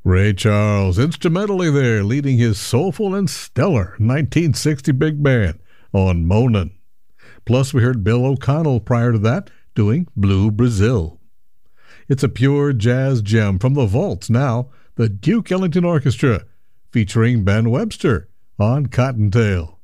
Ray Charles, instrumentally there, leading his soulful and stellar 1960 big band on Moanin'. Plus, we heard Bill O'Connell prior to that doing Blue Brazil. It's a pure jazz gem from the vaults now, the Duke Ellington Orchestra, featuring Ben Webster on Cottontail.